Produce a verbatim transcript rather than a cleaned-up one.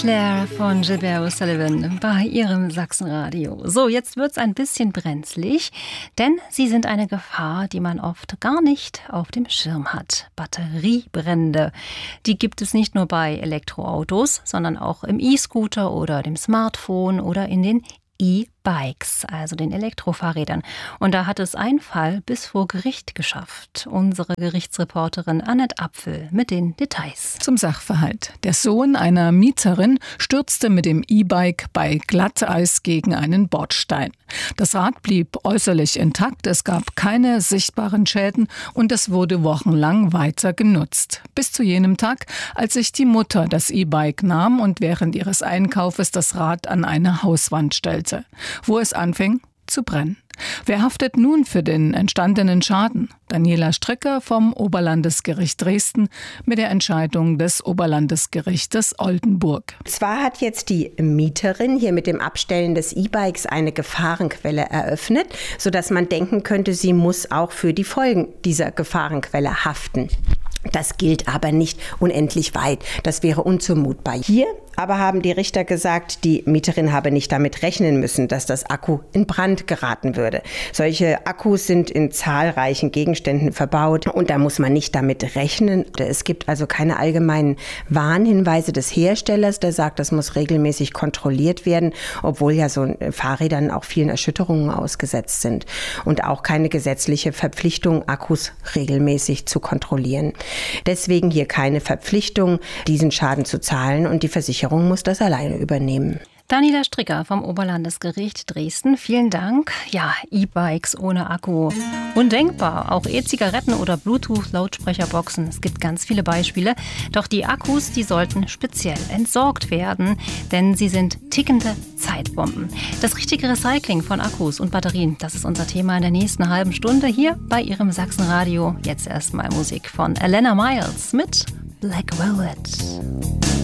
Claire von Gilbert O'Sullivan bei ihrem Sachsenradio. So, jetzt wird's ein bisschen brenzlig, denn sie sind eine Gefahr, die man oft gar nicht auf dem Schirm hat. Batteriebrände. Die gibt es nicht nur bei Elektroautos, sondern auch im E-Scooter oder dem Smartphone oder in den E-Bikes, also den Elektrofahrrädern. Und da hat es ein Fall bis vor Gericht geschafft. Unsere Gerichtsreporterin Annette Apfel mit den Details. Zum Sachverhalt. Der Sohn einer Mieterin stürzte mit dem E-Bike bei Glatteis gegen einen Bordstein. Das Rad blieb äußerlich intakt, es gab keine sichtbaren Schäden und es wurde wochenlang weiter genutzt. Bis zu jenem Tag, als sich die Mutter das E-Bike nahm und während ihres Einkaufes das Rad an eine Hauswand stellte, wo es anfing zu brennen. Wer haftet nun für den entstandenen Schaden? Daniela Stricker vom Oberlandesgericht Dresden mit der Entscheidung des Oberlandesgerichtes Oldenburg. Zwar hat jetzt die Mieterin hier mit dem Abstellen des E-Bikes eine Gefahrenquelle eröffnet, sodass man denken könnte, sie muss auch für die Folgen dieser Gefahrenquelle haften. Das gilt aber nicht unendlich weit. Das wäre unzumutbar. Hier aber haben die Richter gesagt, die Mieterin habe nicht damit rechnen müssen, dass das Akku in Brand geraten würde. Solche Akkus sind in zahlreichen Gegenständen verbaut und da muss man nicht damit rechnen. Es gibt also keine allgemeinen Warnhinweise des Herstellers, der sagt, das muss regelmäßig kontrolliert werden, obwohl ja so Fahrrädern auch vielen Erschütterungen ausgesetzt sind. Und auch keine gesetzliche Verpflichtung, Akkus regelmäßig zu kontrollieren. Deswegen hier keine Verpflichtung, diesen Schaden zu zahlen und die Versicherung muss das alleine übernehmen. Daniela Stricker vom Oberlandesgericht Dresden, vielen Dank. Ja, E-Bikes ohne Akku. Undenkbar. Auch E-Zigaretten oder Bluetooth-Lautsprecherboxen. Es gibt ganz viele Beispiele. Doch die Akkus, die sollten speziell entsorgt werden, denn sie sind tickende Zeitbomben. Das richtige Recycling von Akkus und Batterien, das ist unser Thema in der nächsten halben Stunde hier bei Ihrem Sachsenradio. Jetzt erstmal Musik von Alana Miles mit Black Velvet.